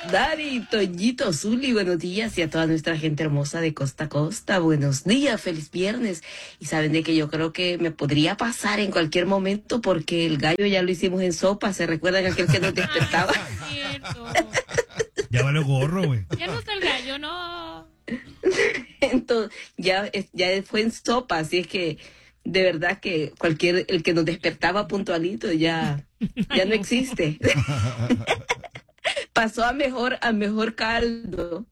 Dari, Toñito, Zuli, buenos días y a toda nuestra gente hermosa de costa a costa. Buenos días, feliz viernes. Y saben de que yo creo que me podría pasar en cualquier momento porque el gallo ya lo hicimos en sopa. ¿Se recuerdan aquel que nos despertaba? Cierto. Ya vale gorro, güey. Ya no está el gallo, no. Entonces, ya fue en sopa, así es que de verdad que el que nos despertaba puntualito ya no existe. Pasó a mejor caldo.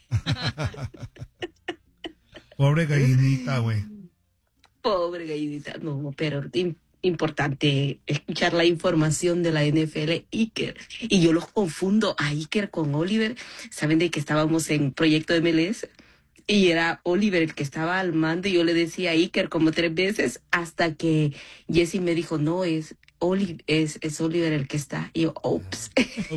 Pobre gallinita, güey. Pobre gallinita, no, pero importante escuchar la información de la NFL, Iker. Y yo los confundo a Iker con Oliver. Saben de que estábamos en proyecto de MLS y era Oliver el que estaba al mando y yo le decía a Iker como 3 veces hasta que Jesse me dijo, no, es Oliver el que está. Y yo, ups.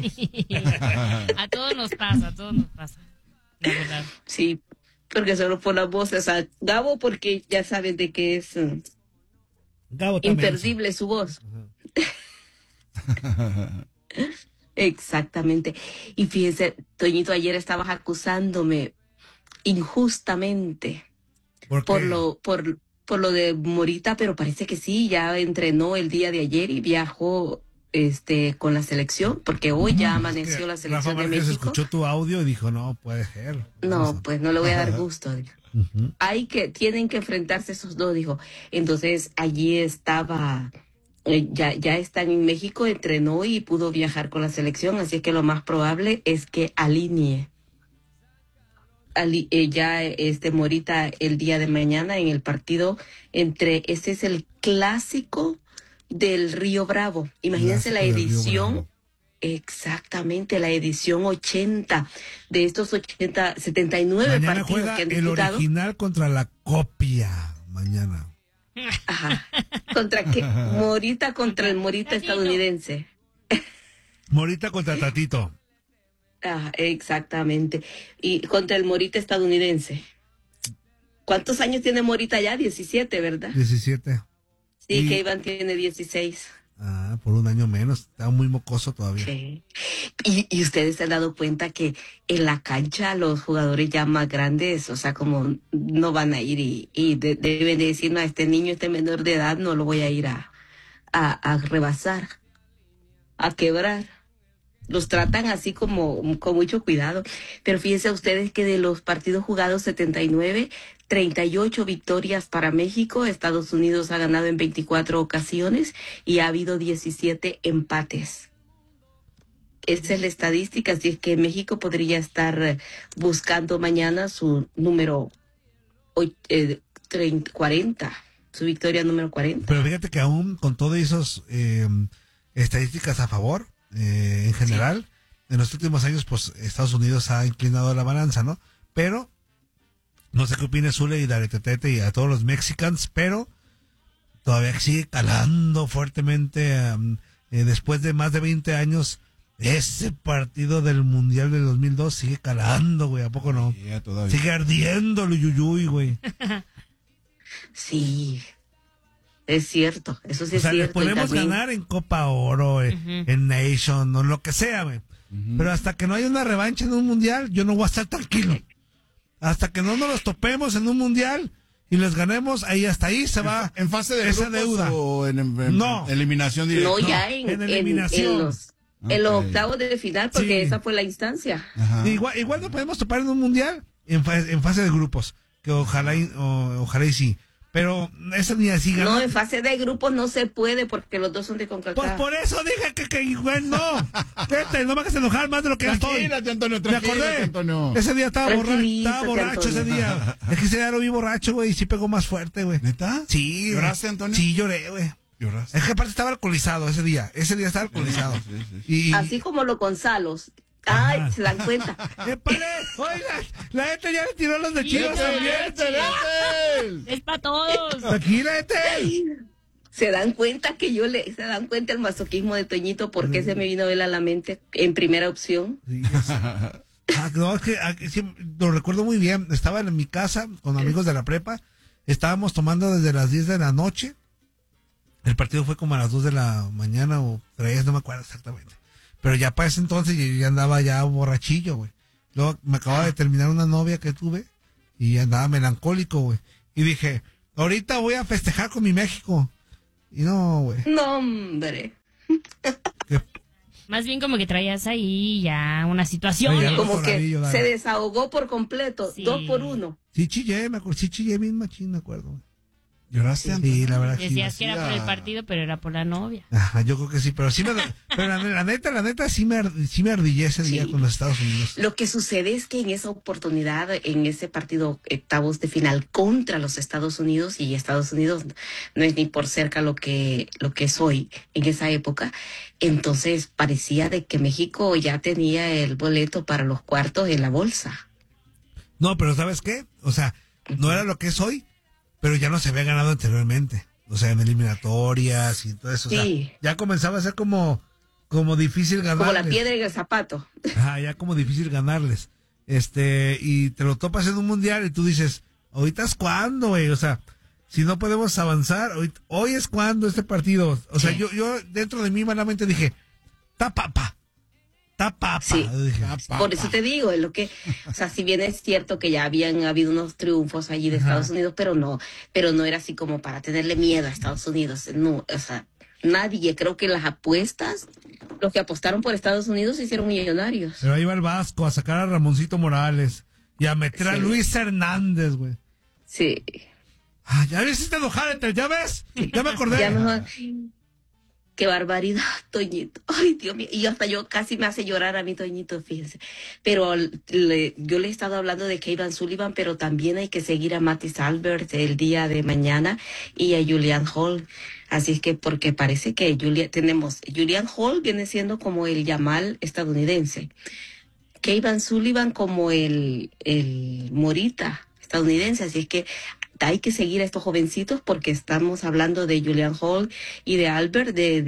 A todos nos pasa, la verdad. Sí, porque solo por las voces. A Gabo, porque ya saben de que es Gabo también. imperdible su voz. Exactamente. Y fíjense, Toñito, ayer estabas acusándome injustamente ¿Por por qué? lo de Morita, pero parece que sí, ya entrenó el día de ayer y viajó con la selección, porque hoy ya amaneció la Rafa selección de Márquez México. escuchó tu audio y dijo, no, puede ser. No, pues no le voy a dar gusto. Ujú. Tienen que enfrentarse esos dos, dijo. Entonces allí estaba, ya está en México, entrenó y pudo viajar con la selección, así que lo más probable es que alinee Morita el día de mañana en el partido este es el clásico del Río Bravo. Imagínense la Clásico del Río edición. Bravo. Exactamente, la edición 80 de estos 79 Mañana partidos juega que han el disputado. original contra la copia. Mañana. Ajá. ¿Contra qué? Morita contra el Morita Tatito. estadounidense. Morita contra Tatito. Ah, exactamente. Y contra el Morita estadounidense. ¿Cuántos años tiene Morita ya? 17, ¿verdad? 17. Sí, Y- que Iván tiene 16. Ah, por un año menos. Está muy mocoso todavía. Sí. Y ustedes se han dado cuenta que en la cancha los jugadores ya más grandes, o sea, como no van a ir deben de decir, no, a este niño, este menor de edad, no lo voy a ir a rebasar, a quebrar. Los tratan así como con mucho cuidado. Pero fíjense ustedes que de los partidos jugados 79, 38 victorias para México. Estados Unidos ha ganado en 24 ocasiones y ha habido 17 empates. Esa es la estadística, así es que México podría estar buscando mañana su número 40, su victoria número 40. Pero fíjate que aún con todas esas estadísticas a favor, en general, en los últimos años, pues Estados Unidos ha inclinado la balanza, ¿no? Pero, no sé qué opina Zule y Daretetete y a todos los mexicanos, pero todavía sigue calando fuertemente, después de más de 20 años, ese partido del Mundial del 2002 sigue calando, güey, ¿a poco no? Yeah, todavía. Sigue ardiendo el yuyuy, güey. Sí, es cierto, eso sí O es sea, les cierto. y podemos también- ganar en Copa Oro, en Nation, o lo que sea, güey. Pero hasta que no haya una revancha en un mundial, yo no voy a estar tranquilo. Hasta que no nos los topemos en un mundial y les ganemos, hasta ahí se va ¿En fase de esa grupos deuda. o en No. eliminación directa? No, ya en eliminación. en los Ok. octavos de final, porque Sí. esa fue la instancia. Ajá. Igual nos podemos topar en un mundial en fase de grupos, que ojalá y sí. Pero esa ni así gana. No, en fase de grupos no se puede porque los dos son de Pues CONCACAF. por eso dije que güey, no. No me hagas enojar más de lo que ya estoy. Tranquilate, Antonio, Me tranquilate, acordé. Antonio. Ese día estaba Tranquilízate, borracho ese Antonio. día. Es que ese día lo vi borracho, güey, y sí pegó más fuerte, güey. ¿Neta? Sí. güey. ¿Lloraste, Antonio? Sí, lloré, güey. ¿Lloraste? Es que aparte estaba alcoholizado ese día. Ese día estaba alcoholizado. Sí. Y, Así como los Gonzalos. Ay, Ajá. se dan cuenta. ¡Épale! Oiga, la gente ya le tiró los de Chivas Sí, también. Es para todos. Aquí la gente. Se dan cuenta se dan cuenta el masoquismo de Toñito, porque se me vino él a la mente en primera opción. Sí, no, es que sí, lo recuerdo muy bien. Estaba en mi casa con amigos de la prepa. Estábamos tomando desde las 10 de la noche. El partido fue como a las 2 de la mañana o 3, no me acuerdo exactamente. Pero ya para ese entonces yo ya andaba ya borrachillo, güey. Luego me acababa de terminar una novia que tuve y andaba melancólico, güey. Y dije, ahorita voy a festejar con mi México. Y no, güey. No, hombre. Más bien como que traías ahí ya una situación. Sí, ya Como que Toradillo, dale. se desahogó por completo, Sí. 2-1. Sí chillé, me acuerdo. Sí chillé bien machín, me acuerdo, güey. ¿Lloraste antes? Sí, la verdad que sí. Decías que era por el partido, pero era por la novia. Ajá, yo creo que sí, pero sí pero la neta sí me ardillé ese día Sí. con los Estados Unidos. Lo que sucede es que en esa oportunidad, en ese partido octavos de final contra los Estados Unidos, y Estados Unidos no es ni por cerca lo que es hoy en esa época, entonces parecía de que México ya tenía el boleto para los cuartos en la bolsa. No, pero ¿sabes qué? O sea, no era lo que es hoy, pero ya no se había ganado anteriormente. O sea, en eliminatorias y todo eso. O Sí. sea, ya comenzaba a ser como difícil ganarles. Como la piedra en el zapato. Ajá, ya como difícil ganarles. Y te lo topas en un mundial y tú dices, ¿ahorita es cuándo, güey? O sea, si no podemos avanzar, hoy es cuando este partido. O sea, Sí. yo dentro de mí malamente dije, tapapa. Sí. Dije, Por eso te digo, es lo que, o sea, si bien es cierto que ya habían habido unos triunfos allí de Estados Unidos, pero no era así como para tenerle miedo a Estados Unidos. No, o sea, nadie, creo que las apuestas, los que apostaron por Estados Unidos se hicieron millonarios. Pero ahí va el Vasco a sacar a Ramoncito Morales y a meter a Sí. Luis Hernández, güey. Sí. Ah, ya ves, te enojar, ya ves, ya me acordé. Ya mejor. Qué barbaridad, Toñito. Ay, Dios mío. Y hasta yo casi me hace llorar a mi Toñito, fíjense. Pero yo le he estado hablando de Kevin Sullivan, pero también hay que seguir a Mattis Albert el día de mañana y a Julian Hall. Así es que, porque parece que Julian Hall viene siendo como el Yamal estadounidense. Kevin Sullivan como el Morita estadounidense. Así es que hay que seguir a estos jovencitos porque estamos hablando de Julian Hall y de Albert de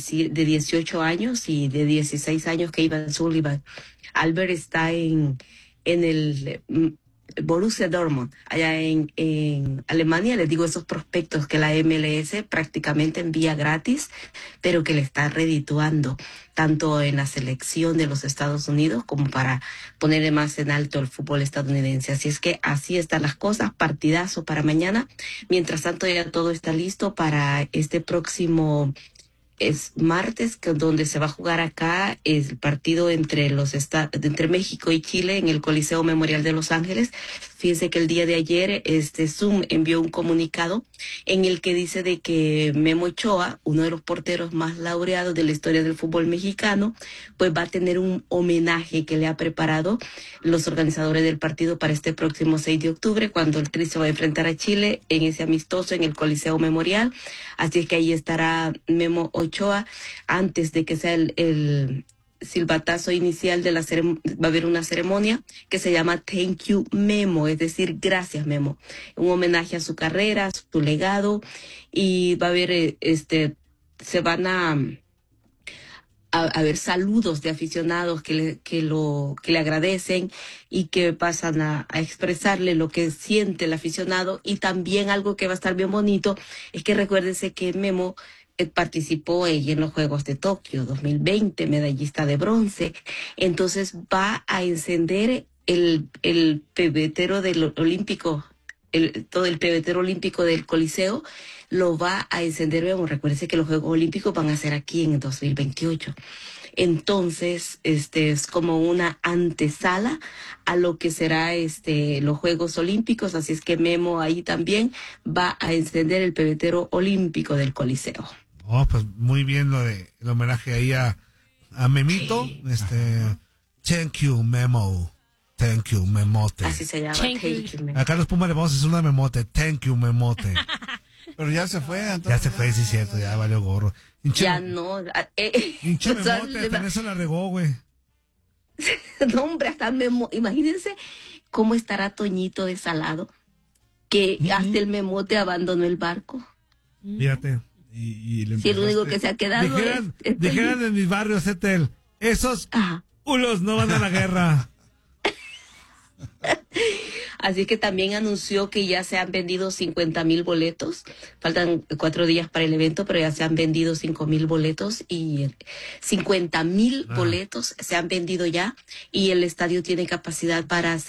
18 años y de 16 años Kevin Sullivan. Albert está en el Borussia Dortmund, allá en Alemania. Les digo, esos prospectos que la MLS prácticamente envía gratis, pero que le está redituando tanto en la selección de los Estados Unidos como para ponerle más en alto el fútbol estadounidense. Así es que así están las cosas, partidazo para mañana. Mientras tanto ya todo está listo para este próximo martes, donde se va a jugar acá el partido entre México y Chile en el Coliseo Memorial de Los Ángeles. Fíjense que el día de ayer Zoom envió un comunicado en el que dice de que Memo Ochoa, uno de los porteros más laureados de la historia del fútbol mexicano, pues va a tener un homenaje que le ha preparado los organizadores del partido para este próximo 6 de octubre, cuando el Tri se va a enfrentar a Chile en ese amistoso en el Coliseo Memorial. Así es que ahí estará Memo Ochoa antes de que sea el silbatazo inicial de va a haber una ceremonia que se llama Thank You Memo, es decir, gracias Memo, un homenaje a su carrera, a su legado, y va a haber se van a ver saludos de aficionados que le agradecen y que pasan a expresarle lo que siente el aficionado. Y también algo que va a estar bien bonito es que recuérdense que Memo participó en los Juegos de Tokio 2020, medallista de bronce. Entonces va a encender el pebetero del olímpico, todo el pebetero olímpico del Coliseo, lo va a encender. Recuérdense que los Juegos Olímpicos van a ser aquí en 2028. Entonces, es como una antesala a lo que será los Juegos Olímpicos. Así es que Memo ahí también va a encender el pebetero olímpico del Coliseo. Oh, pues muy bien el homenaje ahí a Memito. Sí. Thank you, Memo. Thank you, Memote. Así se llama. Thank you. Thank you, Memo. Acá los Pumas le vamos a hacer una memote. Thank you, Memote. Pero ya se fue, Ya entonces. se fue, sí es cierto, ya valió gorro. Ya no. Hinche o sea, Memote, también se la regó, güey. no, hombre, hasta Memo. Imagínense cómo estará Toñito de Salado, que hasta el Memote abandonó el barco. Fíjate. Y le Si el único empezaste- que se ha quedado Dijeran en mis barrios, Etel, esos Ajá. culos no van a la guerra. Así que también anunció que ya se han vendido 50,000 boletos. Faltan 4 días para el evento, pero ya se han vendido 5,000 boletos y 50,000 boletos se han vendido ya. Y el estadio tiene capacidad para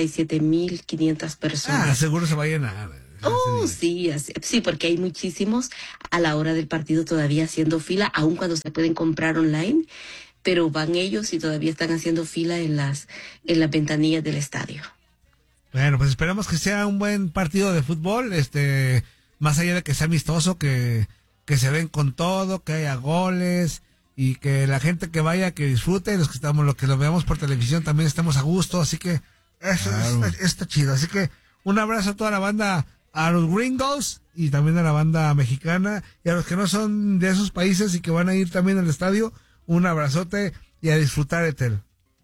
77,500 personas. Seguro se va a llenar. Oh, sí, sí, porque hay muchísimos a la hora del partido todavía haciendo fila, aun cuando se pueden comprar online, pero van ellos y todavía están haciendo fila en las ventanillas del estadio. Bueno, pues esperamos que sea un buen partido de fútbol, más allá de que sea amistoso, que se den con todo, que haya goles y que la gente que vaya, que disfrute, los que lo veamos por televisión también estemos a gusto, así que eso está chido. Así que un abrazo a toda la banda, a los gringos y también a la banda mexicana y a los que no son de esos países y que van a ir también al estadio, un abrazote y a disfrutar, Ethel.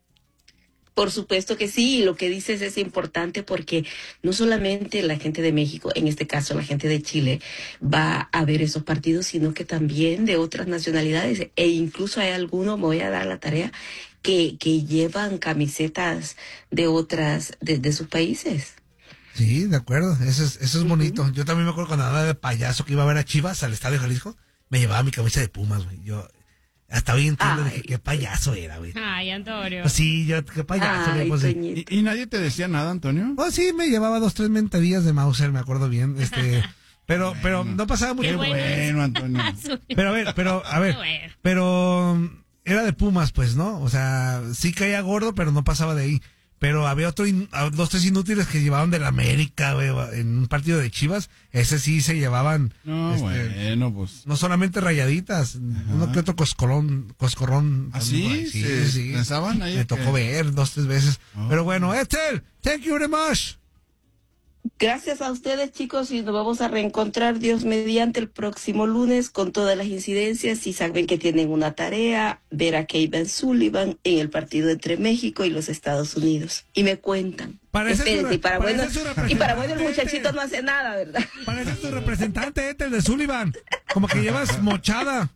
Por supuesto que sí, lo que dices es importante porque no solamente la gente de México, en este caso la gente de Chile, va a ver esos partidos, sino que también de otras nacionalidades e incluso hay algunos, me voy a dar la tarea, que llevan camisetas de otras, de sus países. Sí, de acuerdo, eso es bonito. Yo también me acuerdo cuando andaba de payaso que iba a ver a Chivas al Estadio Jalisco, me llevaba mi camisa de Pumas, güey. Yo hasta hoy entiendo, dije, qué payaso era, güey. Ay, Antonio. Pues sí, yo, qué payaso. Ay, pues, ¿Y nadie te decía nada, Antonio? pues sí, me llevaba 2-3 mentadillas de Mauser, me acuerdo bien, pero no pasaba mucho Qué tiempo. Bueno, Antonio. Pero a ver, Bueno. pero era de Pumas, pues, ¿no? O sea, sí caía gordo, pero no pasaba de ahí. Pero había 2-3 inútiles que llevaban del América, güey, en un partido de Chivas. Ese sí se llevaban. No, bueno, pues. No solamente rayaditas, uno que otro coscorrón. ¿Ah, también sí? por ahí. Sí. ¿Pensaban ahí? Me tocó ver 2-3 veces. Oh. Pero bueno, Ethel, thank you very much. Gracias a ustedes, chicos, y nos vamos a reencontrar, Dios mediante, el próximo lunes con todas las incidencias. Y saben que tienen una tarea, ver a Kevin Sullivan en el partido entre México y los Estados Unidos. Y me cuentan. Espérense, y para bueno el muchachito no hace nada, ¿verdad? Parece tu representante, Ethel, de Sullivan. Como que llevas mochada.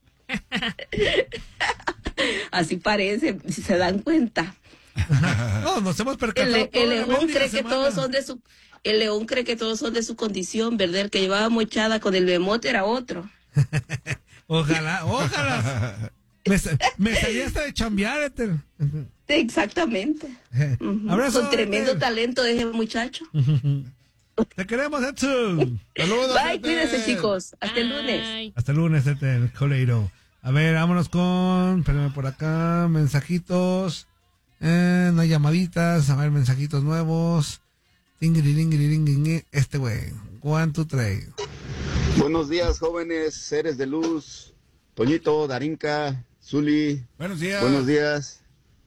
Así parece, si se dan cuenta. No, nos hemos percatado. El león cree que todos son de su... El león cree que todos son de su condición, ¿verdad? El que llevaba mochada con el bemote era otro. Ojalá. Me salía hasta de chambear, Ethel. Exactamente. Abrazo, Con tremendo Ethel. talento de ese muchacho. Te queremos, Ethel. Saludos. Bye, cuídense, chicos. Hasta el lunes. Ay. Hasta el lunes, Ethel, Coleiro. A ver, vámonos con... Espérame por acá, mensajitos. No hay llamaditas. A ver, mensajitos nuevos. Este güey. 1, 2, 3. Buenos días, jóvenes, seres de luz. Toñito, Darinka, Zuli. Buenos días. Buenos días.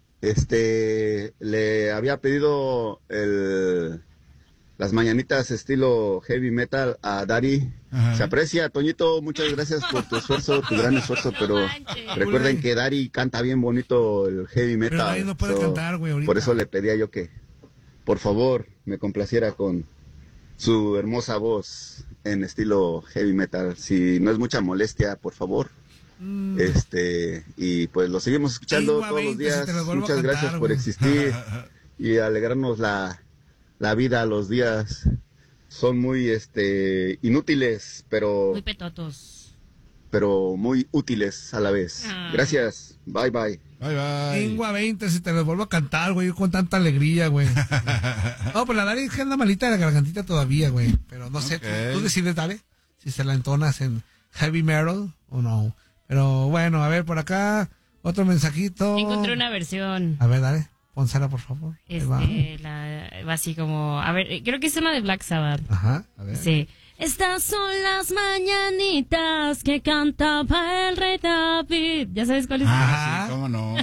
Le había pedido las mañanitas estilo heavy metal a Dari. Ajá. Se aprecia, Toñito, muchas gracias por tu esfuerzo, tu gran esfuerzo, pero manches. recuerden que Dari canta bien bonito el heavy metal. Pero Dari no puede cantar, güey, ahorita. Por eso le pedía yo que, por favor, me complaciera con su hermosa voz en estilo heavy metal. Si no es mucha molestia, por favor. Y pues lo seguimos escuchando Tengo a todos los 20 si días. te las vuelvo a Muchas cantar, gracias por güey. existir y alegrarnos la vida, los días. Son muy inútiles, Muy petotos. pero muy útiles a la vez. Ah. Gracias. Bye bye. Bye, bye. Tengo a 20 si te los vuelvo a cantar, güey, con tanta alegría, güey. No, pues la Dari es que anda malita de la gargantita todavía, güey. Pero no sé, Ok. tú decides, Dari, si se la entonas en heavy metal o no. Pero bueno, a ver, por acá, otro mensajito. Encontré una versión. A ver, Dari, pónsela, por favor. Ahí va. Va así como, a ver, creo que es una de Black Sabbath. Ajá, a ver. Sí. Estas son las mañanitas que cantaba el rey David. ¿Ya sabes cuál es? Ajá. Sí, cómo no.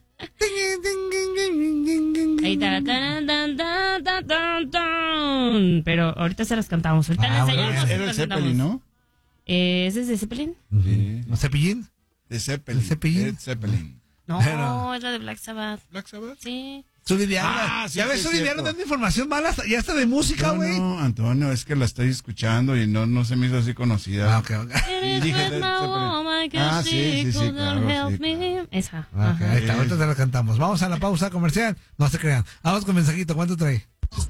Ahí está. Tan, tan, tan, tan, tan, tan. Pero ahorita se las cantamos. Ahorita Ah, las bueno. ensayamos y Era el las Zeppelin, cantamos. ¿no? ¿Ese es de Zeppelin? Sí. ¿No Cepillín? De Zeppelin. ¿El Zeppelin? Ed Zeppelin. No, Pero- es la de Black Sabbath. ¿Black Sabbath? Sí. Zuli Diana. Sí, Ya ves, sí, Zuli Diana cierto. dando información mala, ya está de música, güey. No, Antonio, es que la estoy escuchando y no se me hizo así conocida. Ok. Y dije, sí, claro, sí, claro. Esa. Ok, Ajá. ahí está, ahorita te la cantamos. Vamos a la pausa comercial. No se crean. Vamos con mensajito. ¿Cuánto trae?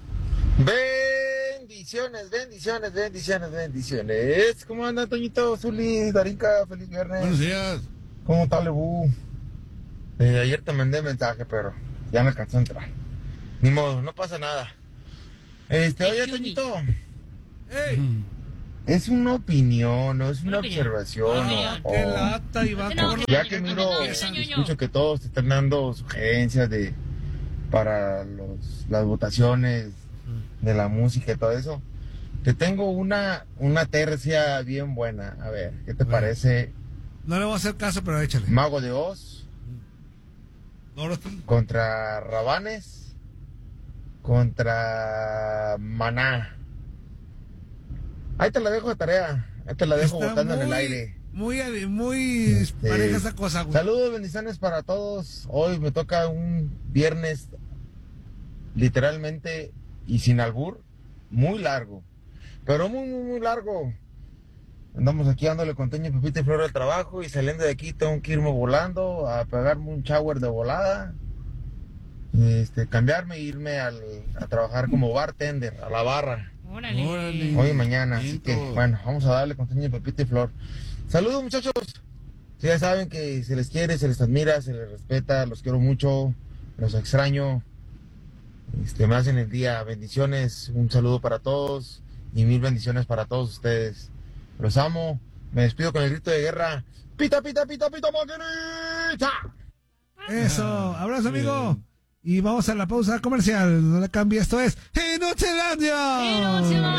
Bendiciones. ¿Cómo anda, Toñito, Zuli, Darinka? Feliz viernes. Buenos días. ¿Cómo está, Lebu? Ayer te mandé mensaje, pero ya me alcanzó a entrar. Ni modo, no pasa nada. Oye, Toñito, es una opinión, no es una observación. Qué lata, Iván. No, ¿Cómo Ya que miro, escucho que todos te están dando sugerencias para las votaciones de la música y todo eso. Te tengo una tercia bien buena. A ver, ¿qué te parece? No le voy a hacer caso, pero échale. Mago de Oz No lo- contra Rabanes contra Maná. Ahí te la dejo de tarea. Ahí te la dejo Está botando en el muy- aire. Muy pareja esa cosa, güey. Saludos, bendiciones para todos. Hoy me toca un viernes literalmente y sin albur, muy largo. Pero muy largo. Andamos aquí dándole con Toño, Pepita y Flor al trabajo y saliendo de aquí tengo que irme volando a pegarme un shower de volada. Cambiarme e irme a trabajar como bartender a la barra. Órale. Hoy y mañana, así que Vientos. bueno, vamos a darle con Toño, Pepita y Flor. Saludos, muchachos. Sí, ya saben que se les quiere, se les admira, se les respeta, los quiero mucho, los extraño. Me hacen el día. Bendiciones, un saludo para todos y 1000 bendiciones para todos ustedes. Los amo. Me despido con el grito de guerra. Pita, pita, pita, pita, maquinita. Eso. Abrazo, amigo. Y vamos a la pausa comercial. No la cambie. Esto es Enochelandia.